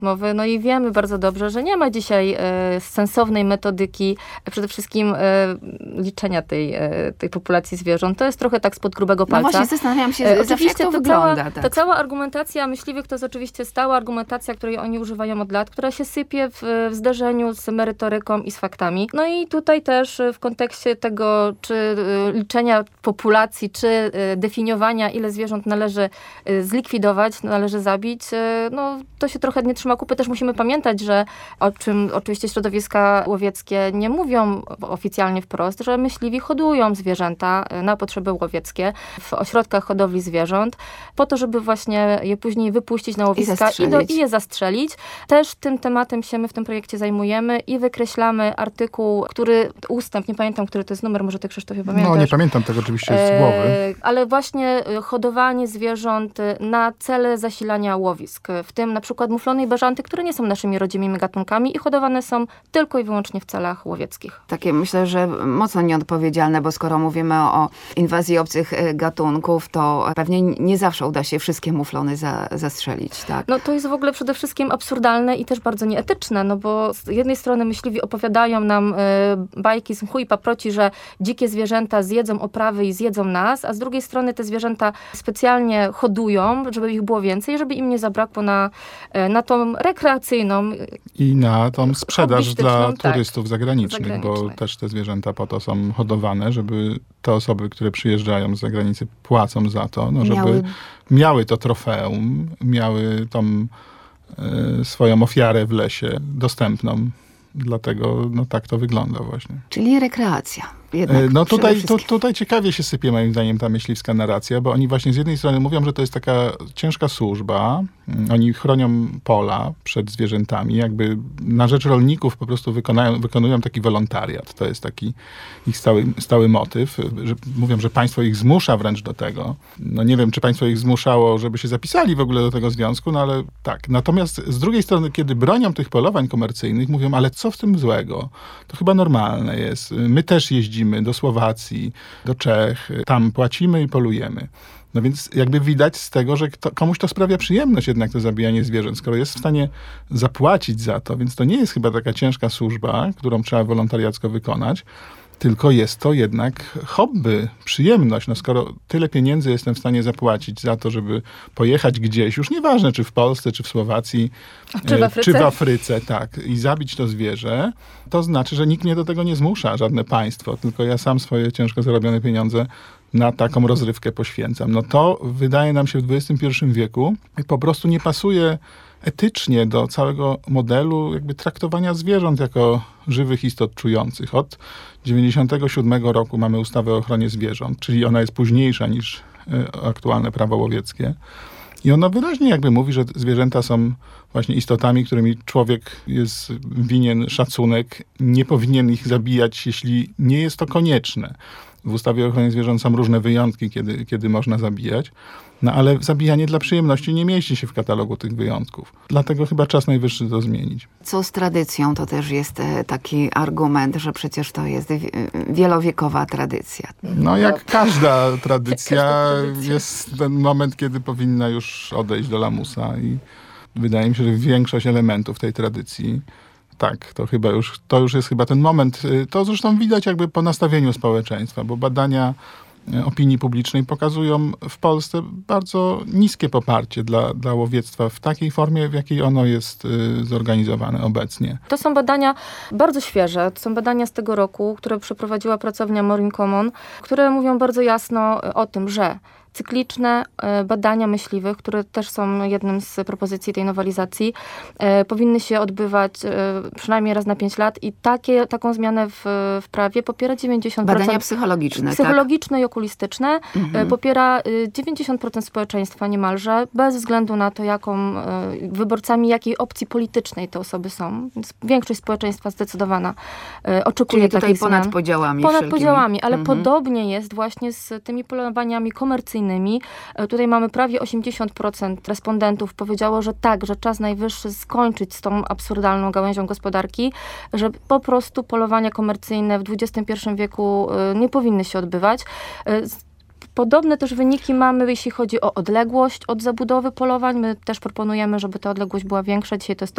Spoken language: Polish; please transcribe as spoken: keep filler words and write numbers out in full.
mowy, no i wiemy bardzo dobrze, że nie ma dzisiaj e, sensownej metodyki e, przede wszystkim e, liczenia tej, e, tej populacji zwierząt. To jest trochę tak spod grubego palca. No właśnie, zastanawiam się, e, zawsze jak to, to wygląda. Cała, tak. Ta cała argumentacja myśliwych to jest oczywiście stała argumentacja, której oni używają od lat, która się sypie w, w zderzeniu z merytoryką i z faktami. No i tutaj też w kontekście tego, czy e, liczenia populacji, czy e, definiowania, ile zwierząt należy e, zlikwidować, należy zabić, e, no to się trochę nie trzyma kupy. Też musimy pamiętać, że o czym oczywiście środowiska łowieckie nie mówią oficjalnie wprost, że myśliwi hodują zwierzęta na potrzeby łowieckie w ośrodkach hodowli zwierząt, po to, żeby właśnie je później wypuścić na łowiska i, i, do, i je zastrzelić. Też tym tematem się my w tym projekcie zajmujemy i wykreślamy artykuł, który, ustęp, nie pamiętam, który to jest numer, może ty, Krzysztofie, pamiętasz? No nie pamiętam tego oczywiście z głowy. E, ale właśnie hodowanie zwierząt na cele zasilania łowisk, w tym na przykład muflony i bażanty, które nie są naszymi rodzimymi gatunkami i hodowane są tylko i wyłącznie w celach łowieckich. Takie myślę, że mocno nieodpowiedzialne, bo skoro mówimy o inwazji obcych gatunków, to pewnie nie zawsze uda się wszystkie muflony za, zastrzelić, tak? No to jest w ogóle przede wszystkim absurdalne i też bardzo nieetyczne, no bo z jednej strony myśliwi opowiadają nam y, bajki z mchu i paproci, że dzikie zwierzęta zjedzą oprawy i zjedzą nas, a z drugiej strony te zwierzęta specjalnie hodują, żeby ich było więcej, żeby im nie zabrakło na, na tą rekreacyjną i na tą sprzedaż dla tak, turystów zagranicznych, zagranicznych, bo też te zwierzęta po to są hodowane, żeby te osoby, które przyjeżdżają z zagranicy, płacą za to, no, żeby miały, miały to trofeum, miały tą y, swoją ofiarę w lesie dostępną. Dlatego no, tak to wygląda właśnie. Czyli rekreacja. Jednak no tutaj, tu, tutaj ciekawie się sypie moim zdaniem ta myśliwska narracja, bo oni właśnie z jednej strony mówią, że to jest taka ciężka służba, oni chronią pola przed zwierzętami, jakby na rzecz rolników po prostu wykonają, wykonują taki wolontariat. To jest taki ich stały, stały motyw, że mówią, że państwo ich zmusza wręcz do tego. No nie wiem, czy państwo ich zmuszało, żeby się zapisali w ogóle do tego związku, no ale tak. Natomiast z drugiej strony, kiedy bronią tych polowań komercyjnych, mówią, ale co w tym złego? To chyba normalne jest. My też jeździmy do Słowacji, do Czech, tam płacimy i polujemy. No więc jakby widać z tego, że kto, komuś to sprawia przyjemność jednak to zabijanie zwierząt, skoro jest w stanie zapłacić za to, więc to nie jest chyba taka ciężka służba, którą trzeba wolontariacko wykonać, tylko jest to jednak hobby, przyjemność. No skoro tyle pieniędzy jestem w stanie zapłacić za to, żeby pojechać gdzieś, już nieważne czy w Polsce, czy w Słowacji, czy w Afryce, czy w Afryce tak, i zabić to zwierzę, to znaczy, że nikt mnie do tego nie zmusza, żadne państwo, tylko ja sam swoje ciężko zarobione pieniądze na taką rozrywkę poświęcam. No to wydaje nam się w dwudziestym pierwszym wieku po prostu nie pasuje etycznie do całego modelu jakby traktowania zwierząt jako żywych istot czujących. Od dziewięćdziesiątego siódmego roku mamy ustawę o ochronie zwierząt, czyli ona jest późniejsza niż aktualne prawo łowieckie. I ona wyraźnie jakby mówi, że zwierzęta są właśnie istotami, którymi człowiek jest winien szacunek, nie powinien ich zabijać, jeśli nie jest to konieczne. W ustawie o ochronie zwierząt są różne wyjątki, kiedy, kiedy można zabijać. No ale zabijanie dla przyjemności nie mieści się w katalogu tych wyjątków. Dlatego chyba czas najwyższy to zmienić. Co z tradycją, to też jest taki argument, że przecież to jest wielowiekowa tradycja. No jak każda tradycja, każda tradycja. Jest ten moment, kiedy powinna już odejść do lamusa i wydaje mi się, że większość elementów tej tradycji tak, to chyba już, to już jest chyba ten moment. To zresztą widać jakby po nastawieniu społeczeństwa, bo badania opinii publicznej pokazują w Polsce bardzo niskie poparcie dla, dla łowiectwa w takiej formie, w jakiej ono jest y, zorganizowane obecnie. To są badania bardzo świeże. To są badania z tego roku, które przeprowadziła pracownia Morin Common, które mówią bardzo jasno o tym, że cykliczne badania myśliwych, które też są jednym z propozycji tej nowelizacji, e, powinny się odbywać e, przynajmniej raz na pięć lat i takie, taką zmianę w, w prawie popiera dziewięćdziesiąt procent. Badania psychologiczne, Psychologiczne tak? i okulistyczne Mhm. e, popiera dziewięćdziesiąt procent społeczeństwa niemalże, bez względu na to, jaką e, wyborcami jakiej opcji politycznej te osoby są. Więc większość społeczeństwa zdecydowana e, oczekuje Czyli tutaj takich ponad zmian. podziałami. Ponad wszelkimi. podziałami, ale Mhm. podobnie jest właśnie z tymi polowaniami komercyjnymi. Tutaj mamy prawie osiemdziesiąt procent respondentów powiedziało, że tak, że czas najwyższy skończyć z tą absurdalną gałęzią gospodarki, że po prostu polowania komercyjne w dwudziestym pierwszym wieku nie powinny się odbywać. Podobne też wyniki mamy, jeśli chodzi o odległość od zabudowy polowań. My też proponujemy, żeby ta odległość była większa. Dzisiaj to jest